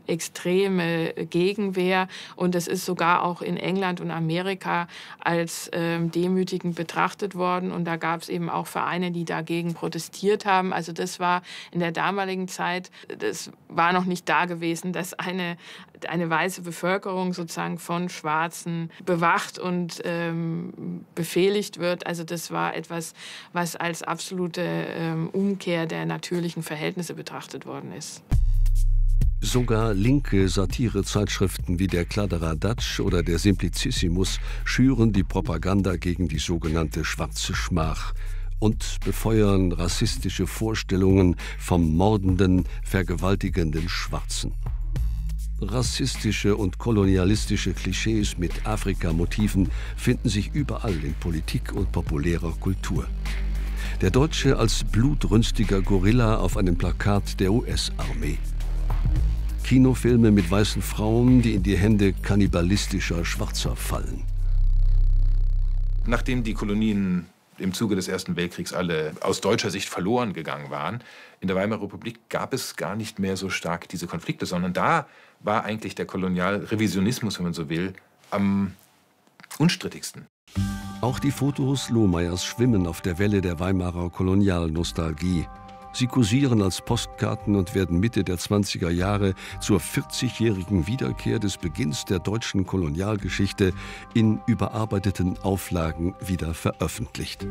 extreme Gegenwehr. Und es ist sogar auch in England und Amerika als demütigend betrachtet worden. Und da gab es eben auch Vereine, die dagegen protestiert haben. Also das war in der damaligen Zeit, das war noch nicht da gewesen, dass eine weiße Bevölkerung sozusagen von Schwarzen bewacht und befehligt wird. Also das war etwas, was als absolute Umkehr der natürlichen Verhältnisse betrachtet worden ist. Sogar linke Satirezeitschriften wie der Kladderadatsch oder der Simplicissimus schüren die Propaganda gegen die sogenannte schwarze Schmach und befeuern rassistische Vorstellungen vom mordenden, vergewaltigenden Schwarzen. Rassistische und kolonialistische Klischees mit Afrika-Motiven finden sich überall in Politik und populärer Kultur. Der Deutsche als blutrünstiger Gorilla auf einem Plakat der US-Armee. Kinofilme mit weißen Frauen, die in die Hände kannibalistischer Schwarzer fallen. Nachdem die Kolonien im Zuge des Ersten Weltkriegs alle aus deutscher Sicht verloren gegangen waren, in der Weimarer Republik gab es gar nicht mehr so stark diese Konflikte, sondern da war eigentlich der Kolonialrevisionismus, wenn man so will, am unstrittigsten. Auch die Fotos Lohmeyers schwimmen auf der Welle der Weimarer Kolonialnostalgie. Sie kursieren als Postkarten und werden Mitte der 20er Jahre zur 40-jährigen Wiederkehr des Beginns der deutschen Kolonialgeschichte in überarbeiteten Auflagen wieder veröffentlicht.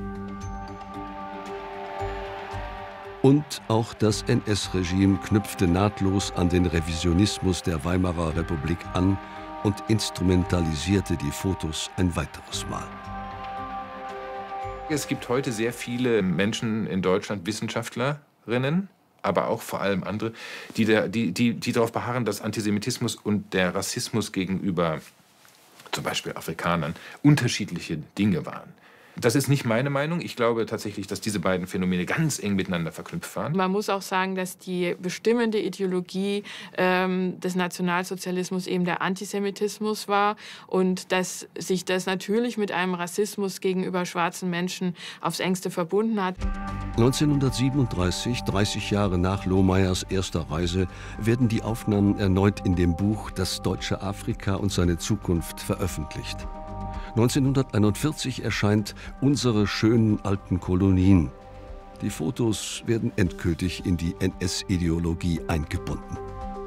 Und auch das NS-Regime knüpfte nahtlos an den Revisionismus der Weimarer Republik an und instrumentalisierte die Fotos ein weiteres Mal. Es gibt heute sehr viele Menschen in Deutschland, Wissenschaftlerinnen, aber auch vor allem andere, die darauf beharren, dass Antisemitismus und der Rassismus gegenüber zum Beispiel Afrikanern unterschiedliche Dinge waren. Das ist nicht meine Meinung. Ich glaube tatsächlich, dass diese beiden Phänomene ganz eng miteinander verknüpft waren. Man muss auch sagen, dass die bestimmende Ideologie des Nationalsozialismus eben der Antisemitismus war und dass sich das natürlich mit einem Rassismus gegenüber schwarzen Menschen aufs Engste verbunden hat. 1937, 30 Jahre nach Lohmeyers erster Reise, werden die Aufnahmen erneut in dem Buch »Das deutsche Afrika und seine Zukunft« veröffentlicht. 1941 erscheint »Unsere schönen alten Kolonien«. Die Fotos werden endgültig in die NS-Ideologie eingebunden.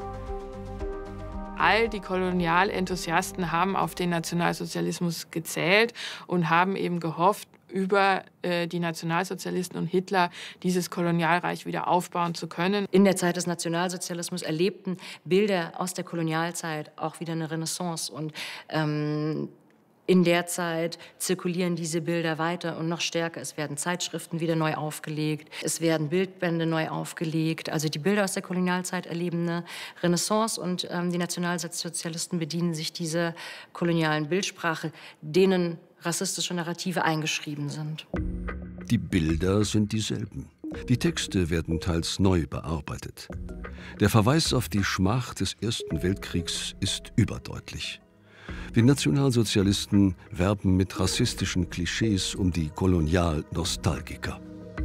All die Kolonialenthusiasten haben auf den Nationalsozialismus gezählt und haben eben gehofft, über die Nationalsozialisten und Hitler dieses Kolonialreich wieder aufbauen zu können. In der Zeit des Nationalsozialismus erlebten Bilder aus der Kolonialzeit auch wieder eine Renaissance. Und in der Zeit zirkulieren diese Bilder weiter und noch stärker. Es werden Zeitschriften wieder neu aufgelegt, es werden Bildbände neu aufgelegt. Also die Bilder aus der Kolonialzeit erleben eine Renaissance und die Nationalsozialisten bedienen sich dieser kolonialen Bildsprache, denen rassistische Narrative eingeschrieben sind. Die Bilder sind dieselben. Die Texte werden teils neu bearbeitet. Der Verweis auf die Schmach des Ersten Weltkriegs ist überdeutlich. Die Nationalsozialisten werben mit rassistischen Klischees um die Kolonialnostalgiker.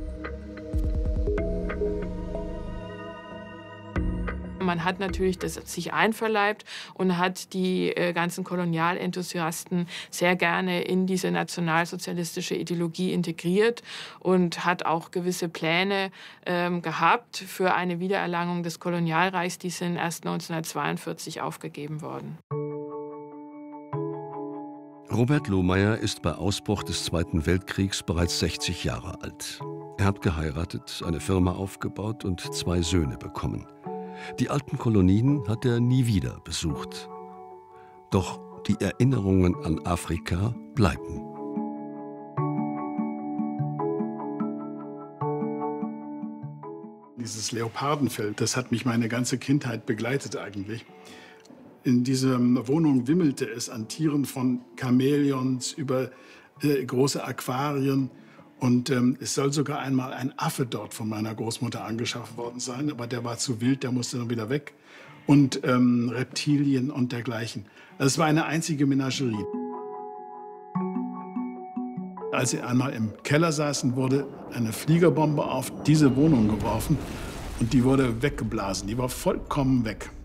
Man hat natürlich das sich einverleibt und hat die ganzen Kolonialenthusiasten sehr gerne in diese nationalsozialistische Ideologie integriert und hat auch gewisse Pläne gehabt für eine Wiedererlangung des Kolonialreichs. Die sind erst 1942 aufgegeben worden. Robert Lohmeyer ist bei Ausbruch des Zweiten Weltkriegs bereits 60 Jahre alt. Er hat geheiratet, eine Firma aufgebaut und 2 Söhne bekommen. Die alten Kolonien hat er nie wieder besucht. Doch die Erinnerungen an Afrika bleiben. Dieses Leopardenfell, das hat mich meine ganze Kindheit begleitet eigentlich. In dieser Wohnung wimmelte es an Tieren, von Chamäleons über große Aquarien. Und es soll sogar einmal ein Affe dort von meiner Großmutter angeschafft worden sein. Aber der war zu wild, der musste dann wieder weg. Und Reptilien und dergleichen. Es war eine einzige Menagerie. Als sie einmal im Keller saßen, wurde eine Fliegerbombe auf diese Wohnung geworfen. Und die wurde weggeblasen. Die war vollkommen weg.